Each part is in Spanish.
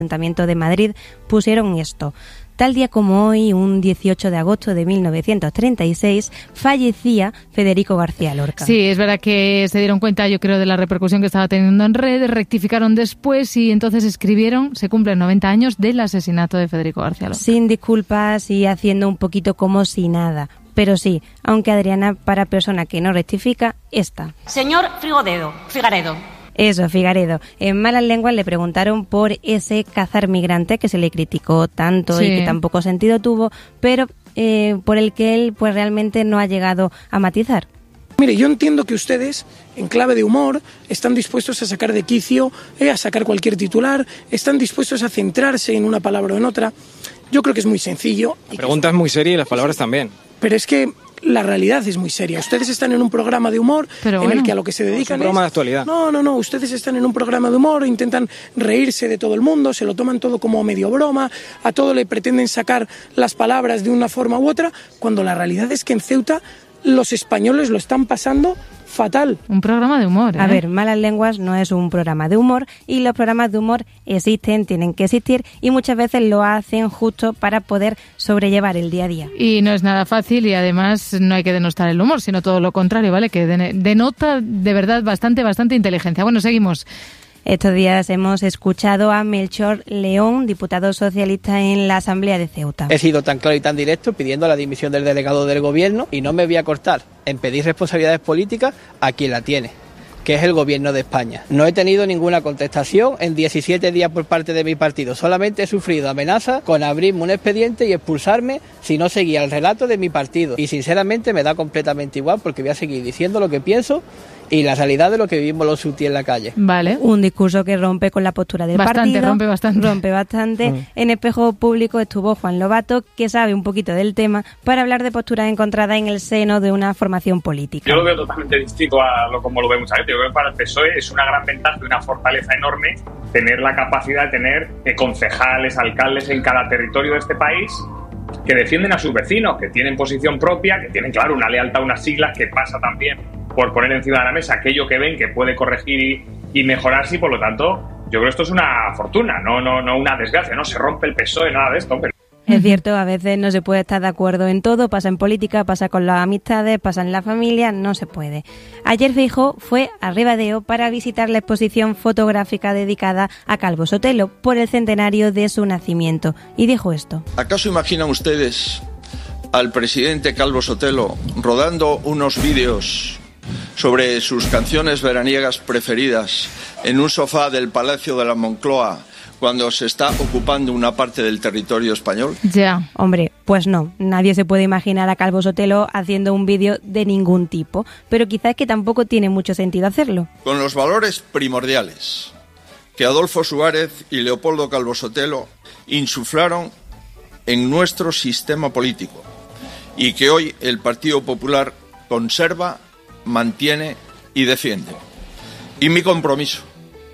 Ayuntamiento de Madrid pusieron esto. Tal día como hoy, un 18 de agosto de 1936, fallecía Federico García Lorca. Sí, es verdad que se dieron cuenta, yo creo, de la repercusión que estaba teniendo en redes, rectificaron después y entonces escribieron, se cumplen 90 años del asesinato de Federico García Lorca. Sin disculpas y haciendo un poquito como si nada. Pero sí, aunque Adriana, para persona que no rectifica, esta. Señor Figaredo. Eso, Figaredo. En malas lenguas le preguntaron por ese cazar migrante que se le criticó tanto Sí. y que tan poco sentido tuvo, pero por el que él pues realmente no ha llegado a matizar. Mire, yo entiendo que ustedes, en clave de humor, están dispuestos a sacar de quicio, a sacar cualquier titular, están dispuestos a centrarse en una palabra o en otra. Yo creo que es muy sencillo. La pregunta es muy seria y las palabras también. Pero es que la realidad es muy seria. Ustedes están en un programa de humor en el que a lo que se dedican es un programa de actualidad. No. Ustedes están en un programa de humor, intentan reírse de todo el mundo, se lo toman todo como medio broma, a todo le pretenden sacar las palabras de una forma u otra, cuando la realidad es que en Ceuta los españoles lo están pasando fatal. Un programa de humor, ¿eh? A ver, Malas Lenguas no es un programa de humor y los programas de humor existen, tienen que existir y muchas veces lo hacen justo para poder sobrellevar el día a día. Y no es nada fácil y además no hay que denostar el humor, sino todo lo contrario, ¿vale? Que denota de verdad bastante inteligencia. Bueno, seguimos. Estos días hemos escuchado a Melchor León, diputado socialista en la Asamblea de Ceuta. He sido tan claro y tan directo pidiendo la dimisión del delegado del gobierno y no me voy a cortar en pedir responsabilidades políticas a quien la tiene, que es el gobierno de España. No he tenido ninguna contestación en 17 días por parte de mi partido. Solamente he sufrido amenazas con abrirme un expediente y expulsarme si no seguía el relato de mi partido. Y sinceramente me da completamente igual porque voy a seguir diciendo lo que pienso y la realidad de lo que vivimos los ceutíes en la calle. Vale. Un discurso que rompe con la postura del partido. Rompe bastante. En Espejo Público estuvo Juan Lobato, que sabe un poquito del tema, para hablar de posturas encontradas en el seno de una formación política. Yo lo veo totalmente distinto a como lo ve mucha gente. Yo creo que para el PSOE es una gran ventaja y una fortaleza enorme tener la capacidad de tener concejales, alcaldes en cada territorio de este país que defienden a sus vecinos, que tienen posición propia, que tienen, claro, una lealtad a unas siglas que pasa también por poner encima de la mesa aquello que ven que puede corregir y mejorarse y por lo tanto yo creo que esto es una fortuna, no una desgracia, no se rompe el PSOE, nada de esto, pero... Es cierto, a veces no se puede estar de acuerdo en todo, pasa en política, pasa con las amistades, pasa en la familia, no se puede. Ayer Feijóo fue a Ribadeo para visitar la exposición fotográfica dedicada a Calvo Sotelo por el centenario de su nacimiento y dijo esto. ¿Acaso imaginan ustedes al presidente Calvo Sotelo rodando unos vídeos sobre sus canciones veraniegas preferidas en un sofá del Palacio de la Moncloa cuando se está ocupando una parte del territorio español? Ya. Hombre, pues no, nadie se puede imaginar a Calvo Sotelo haciendo un vídeo de ningún tipo, pero quizás que tampoco tiene mucho sentido hacerlo. Con los valores primordiales que Adolfo Suárez y Leopoldo Calvo Sotelo insuflaron en nuestro sistema político y que hoy el Partido Popular conserva, mantiene y defiende. Y mi compromiso,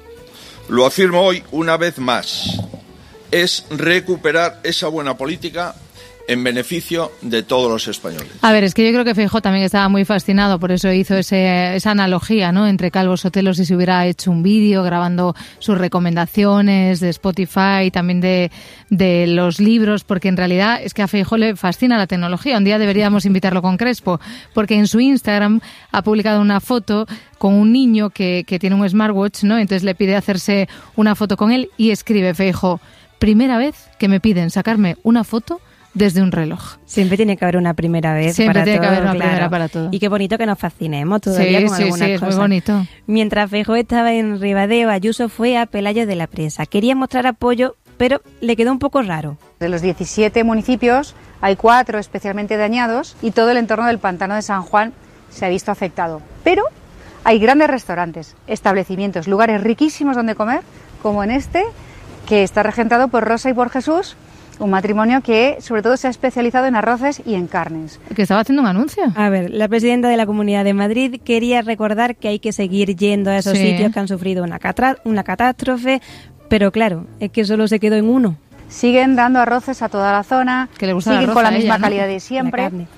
lo afirmo hoy una vez más, es recuperar esa buena política en beneficio de todos los españoles. A ver, es que yo creo que Feijóo también estaba muy fascinado, por eso hizo esa analogía, ¿no?, entre Calvo Sotelo, si se hubiera hecho un vídeo grabando sus recomendaciones de Spotify, también de los libros, porque en realidad es que a Feijóo le fascina la tecnología. Un día deberíamos invitarlo con Crespo, porque en su Instagram ha publicado una foto con un niño que tiene un smartwatch, ¿no? Entonces le pide hacerse una foto con él y escribe Feijóo: primera vez que me piden sacarme una foto desde un reloj. Siempre tiene que haber una primera vez. Siempre para tiene todo, que haber una claro. primera para todo. Y qué bonito que nos fascinemos todavía con algunas es cosas. muy bonito. Mientras Feijóo estaba en Ribadeo, Ayuso fue a Pelayo de la Presa. Quería mostrar apoyo, pero le quedó un poco raro. De los 17 municipios hay 4 especialmente dañados y todo el entorno del pantano de San Juan se ha visto afectado. Pero hay grandes restaurantes, establecimientos, lugares riquísimos donde comer, como en este, que está regentado por Rosa y por Jesús, un matrimonio que sobre todo se ha especializado en arroces y en carnes. Que estaba haciendo un anuncio. A ver, la presidenta de la Comunidad de Madrid quería recordar que hay que seguir yendo a esos sitios que han sufrido una catástrofe, pero claro, es que solo se quedó en uno. Siguen dando arroces a toda la zona, que le gusta siguen con la misma ella, ¿no?, calidad de siempre.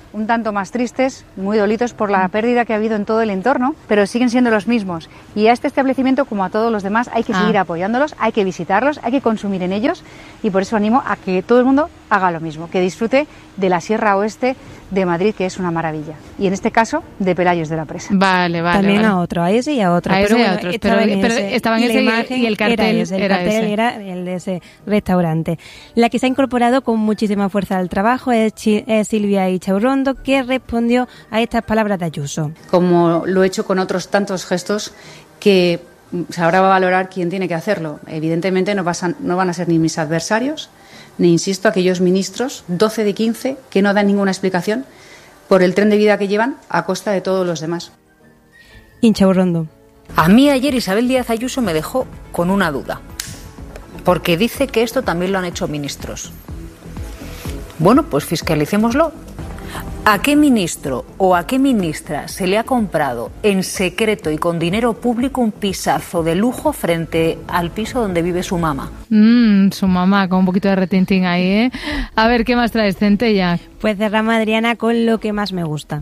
un tanto más tristes, muy dolidos por la pérdida que ha habido en todo el entorno, pero siguen siendo los mismos. Y a este establecimiento, como a todos los demás, hay que seguir apoyándolos, hay que visitarlos, hay que consumir en ellos, y por eso animo a que todo el mundo haga lo mismo, que disfrute de la Sierra Oeste de Madrid, que es una maravilla. Y en este caso, de Pelayos de la Presa. Vale. También a otro, a ese y a otro. Pero estaban ese y el cartel era el de ese restaurante. La que se ha incorporado con muchísima fuerza al trabajo es Silvia Ichaurrondo, que respondió a estas palabras de Ayuso. Como lo he hecho con otros tantos gestos que ahora va a valorar quién tiene que hacerlo. Evidentemente no van a ser ni mis adversarios, ni, insisto, aquellos ministros, 12 de 15, que no dan ninguna explicación por el tren de vida que llevan a costa de todos los demás. Ichaurrondo. A mí ayer Isabel Díaz Ayuso me dejó con una duda, porque dice que esto también lo han hecho ministros. Bueno, pues fiscalicémoslo. ¿A qué ministro o a qué ministra se le ha comprado en secreto y con dinero público un pisazo de lujo frente al piso donde vive su mamá? Su mamá, con un poquito de retintín ahí, ¿eh? A ver, ¿qué más traes, Centella? Pues cerramos, Adriana, con lo que más me gusta.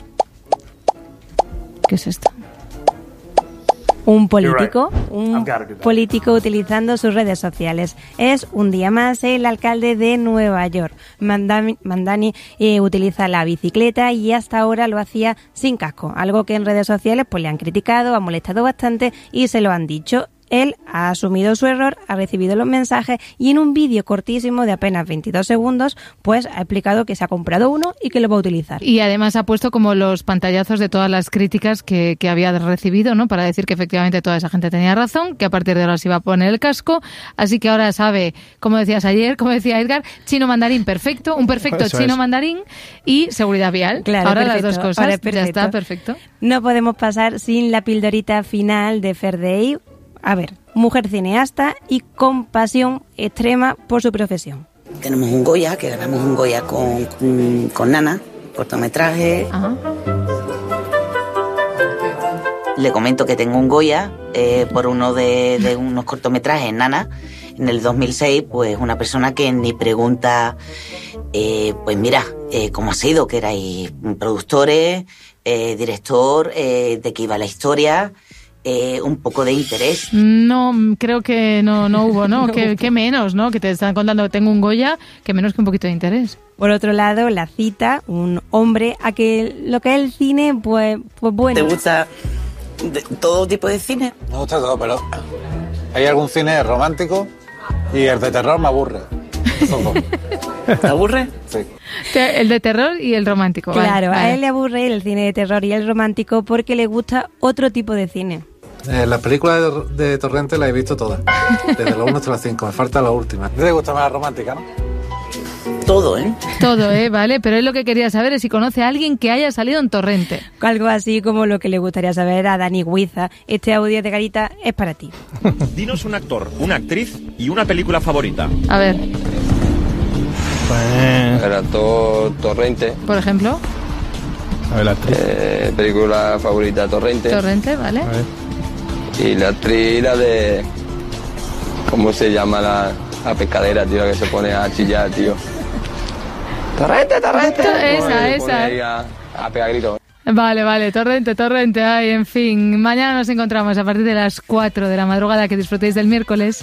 ¿Qué es esto? Un político utilizando sus redes sociales. Es un día más el alcalde de Nueva York. Mamdani utiliza la bicicleta y hasta ahora lo hacía sin casco, algo que en redes sociales pues le han criticado, ha molestado bastante y se lo han dicho. Él ha asumido su error, ha recibido los mensajes y en un vídeo cortísimo de apenas 22 segundos pues ha explicado que se ha comprado uno y que lo va a utilizar. Y además ha puesto como los pantallazos de todas las críticas que había recibido, ¿no? Para decir que efectivamente toda esa gente tenía razón, que a partir de ahora se iba a poner el casco, así que ahora sabe, como decías ayer, como decía Edgar, chino mandarín perfecto, un perfecto eso chino es. Mandarín y seguridad vial. Claro, ahora perfecto, las dos cosas, ya está, perfecto. No podemos pasar sin la pildorita final de Ferdey. A ver, mujer cineasta y con pasión extrema por su profesión. Tenemos un Goya, que ganamos un Goya con Nana, cortometraje. Ajá. Le comento que tengo un Goya por uno de unos cortometrajes, Nana, en el 2006, pues una persona que ni pregunta, pues mira, cómo ha sido, que erais productores, director, de qué iba la historia. Un poco de interés. No, creo que no hubo, ¿no? que menos, ¿no? Que te están contando que tengo un Goya, que menos que un poquito de interés. Por otro lado, la cita, un hombre a que lo que es el cine, pues bueno. ¿Te gusta todo tipo de cine? Me gusta todo, pero hay algún cine romántico y el de terror me aburre. ¿Te aburre? Sí. El de terror y el romántico. Claro, vale. A él le aburre el cine de terror y el romántico porque le gusta otro tipo de cine. Las películas de Torrente las he visto todas, desde la 1 hasta la 5, me falta la última. ¿Te gusta más la romántica, no? Todo, ¿eh? Todo, vale, pero él lo que quería saber es si conoce a alguien que haya salido en Torrente. Algo así como lo que le gustaría saber a Dani Huiza. Este audio de Garita es para ti. Dinos un actor, una actriz y una película favorita. A ver. El actor Torrente. Por ejemplo. A ver, la actriz. Película favorita Torrente. Torrente, vale. A ver. Y la actriz, la de... ¿Cómo se llama la pescadera, tío? Que se pone a chillar, tío. ¡Torrente! Esa. Ahí a pegar gritos. Vale, Torrente, ay, en fin. Mañana nos encontramos a partir de las 4 de la madrugada, que disfrutéis del miércoles.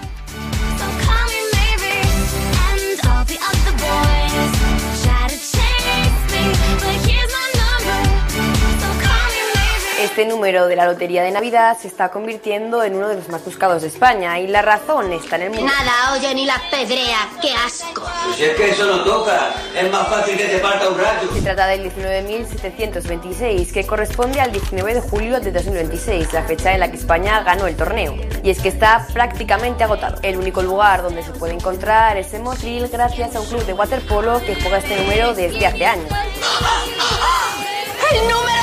Este número de la Lotería de Navidad se está convirtiendo en uno de los más buscados de España y la razón está en el mundo. Nada, oye, ni las pedreas, qué asco. Si es que eso no toca, es más fácil que te parta un rayo. Se trata del 19.726, que corresponde al 19 de julio de 2026, la fecha en la que España ganó el torneo. Y es que está prácticamente agotado. El único lugar donde se puede encontrar es en Motril, gracias a un club de waterpolo que juega este número desde hace años. ¡El número!